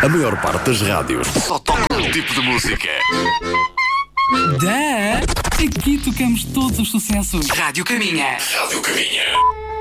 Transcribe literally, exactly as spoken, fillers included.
A maior parte das rádios só toca um tipo de música. Da! Aqui tocamos todos os sucessos. Rádio Caminha. Rádio Caminha.